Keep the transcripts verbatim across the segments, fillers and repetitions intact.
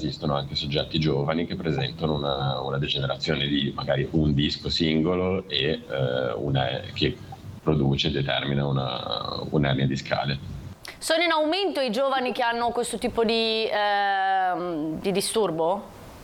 esistono anche soggetti giovani che presentano una, una degenerazione di magari un disco singolo e eh, una, che produce e determina una, un'ernia discale. Sono in aumento i giovani che hanno questo tipo di, eh, di disturbo?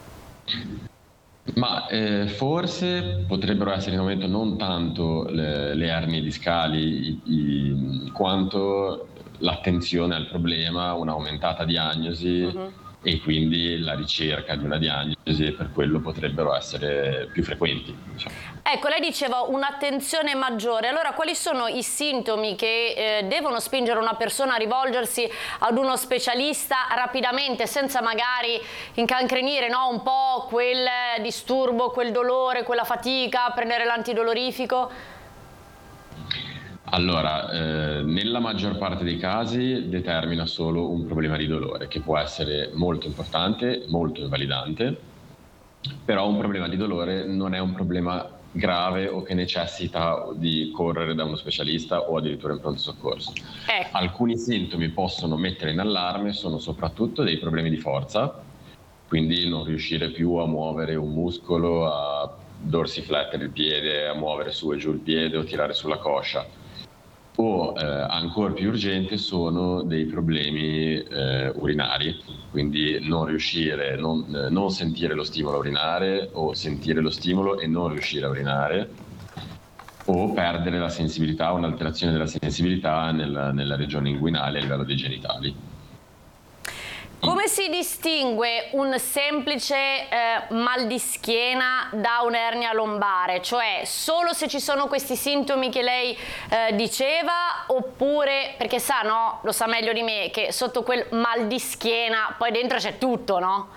Ma eh, forse potrebbero essere in aumento non tanto le, le ernie discali i, i, quanto l'attenzione al problema, un'aumentata diagnosi uh-huh. e quindi la ricerca di una diagnosi, e per quello potrebbero essere più frequenti. Diciamo. Ecco, lei diceva un'attenzione maggiore. Allora, quali sono i sintomi che eh, devono spingere una persona a rivolgersi ad uno specialista rapidamente, senza magari incancrenire, no, un po' quel disturbo, quel dolore, quella fatica, prendere l'antidolorifico? Allora, eh, nella maggior parte dei casi determina solo un problema di dolore, che può essere molto importante, molto invalidante, però un problema di dolore non è un problema grave o che necessita di correre da uno specialista o addirittura in pronto soccorso. Eh. Alcuni sintomi possono mettere in allarme, sono soprattutto dei problemi di forza, quindi non riuscire più a muovere un muscolo, a dorsiflettere il piede, a muovere su e giù il piede o tirare sulla coscia. O eh, ancora più urgente sono dei problemi eh, urinari, quindi non riuscire, non, eh, non sentire lo stimolo a urinare o sentire lo stimolo e non riuscire a urinare, o perdere la sensibilità, un'alterazione della sensibilità nella, nella regione inguinale a livello dei genitali. Come si distingue un semplice eh, mal di schiena da un'ernia lombare? Cioè solo se ci sono questi sintomi che lei eh, diceva, oppure, perché sa, no, lo sa meglio di me, che sotto quel mal di schiena poi dentro c'è tutto, no?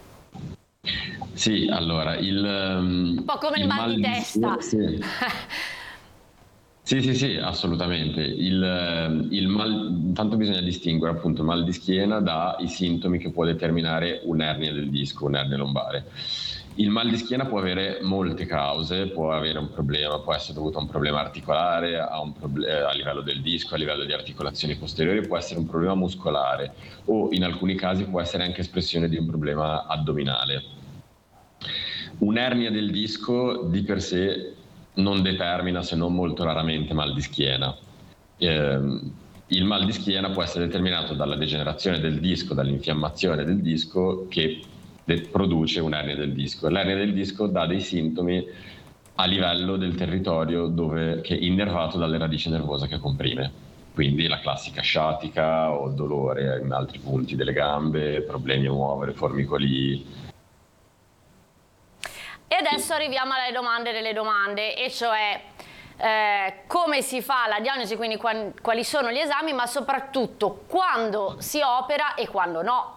Sì, allora, il... Um, un po' come il, il mal, mal di testa. Sì. Sì, sì, sì, assolutamente. Il, il mal, intanto bisogna distinguere appunto il mal di schiena dai sintomi che può determinare un'ernia del disco, un'ernia lombare. Il mal di schiena può avere molte cause, può avere un problema, può essere dovuto a un problema articolare, a, un proble- a livello del disco, a livello di articolazioni posteriori, può essere un problema muscolare o in alcuni casi può essere anche espressione di un problema addominale. Un'ernia del disco di per sé non determina, se non molto raramente, mal di schiena. Eh, il mal di schiena può essere determinato dalla degenerazione del disco, dall'infiammazione del disco che de- produce un'ernia del disco. L'ernia del disco dà dei sintomi a livello del territorio dove, che è innervato dalle radici nervose che comprime. Quindi la classica sciatica o dolore in altri punti delle gambe, problemi a muovere, formicolii. E adesso arriviamo alle domande delle domande, e cioè eh, come si fa la diagnosi, quindi quali sono gli esami, ma soprattutto quando si opera e quando no.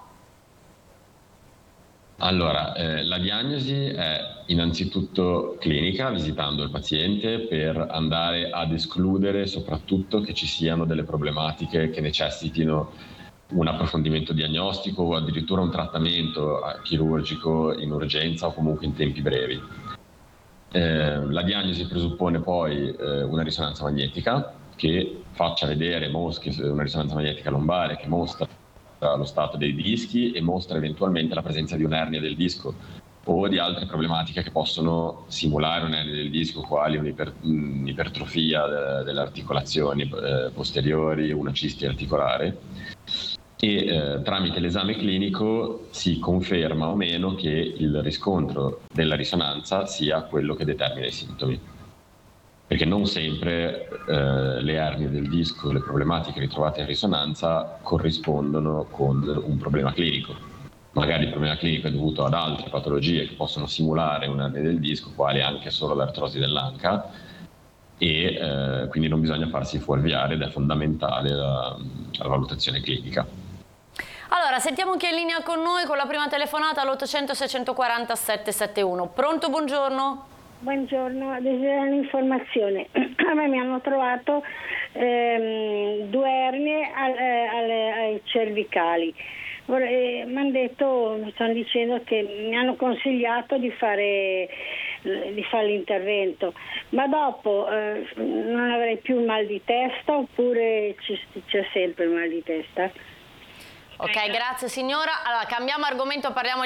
Allora, eh, la diagnosi è innanzitutto clinica, visitando il paziente per andare ad escludere soprattutto che ci siano delle problematiche che necessitino un approfondimento diagnostico o addirittura un trattamento chirurgico in urgenza o comunque in tempi brevi. Eh, la diagnosi presuppone poi eh, una risonanza magnetica che faccia vedere, mostri una risonanza magnetica lombare che mostra lo stato dei dischi e mostra eventualmente la presenza di un'ernia del disco o di altre problematiche che possono simulare un'ernia del disco, quali un'ipertrofia de- delle articolazioni eh, posteriori, una cisti articolare. E eh, tramite l'esame clinico si conferma o meno che il riscontro della risonanza sia quello che determina i sintomi. Perché non sempre eh, le ernie del disco, le problematiche ritrovate in risonanza corrispondono con un problema clinico. Magari il problema clinico è dovuto ad altre patologie che possono simulare un'ernia del disco, quali anche solo l'artrosi dell'anca, e eh, quindi non bisogna farsi fuorviare ed è fondamentale la, la valutazione clinica. Allora, sentiamo chi è in linea con noi con la prima telefonata all'ottocento seicentoquaranta settecentosettantuno. Pronto, buongiorno? Buongiorno, desidero un'informazione. A me mi hanno trovato ehm, due ernie alle, alle, ai cervicali. Eh, mi hanno detto, mi stanno dicendo che mi hanno consigliato di fare, di fare l'intervento, ma dopo eh, non avrei più il mal di testa oppure c'è sempre il mal di testa? Ok, grazie signora. Allora, cambiamo argomento, parliamo